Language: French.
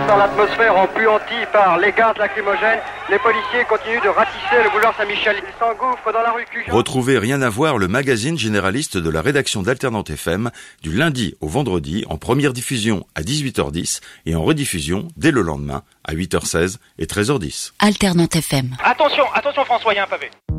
dans l'atmosphère empuantie par les gaz lacrymogènes. Les policiers continuent de ratisser le boulevard Saint-Michel. Ils s'engouffrent dans la rue Cujan. Retrouvez Rien à voir, le magazine généraliste de la rédaction d'Alternante FM, du lundi au vendredi, en première diffusion à 18h10 et en rediffusion dès le lendemain à 8h16 et 13h10. Alternante FM. Attention François, il y a un pavé.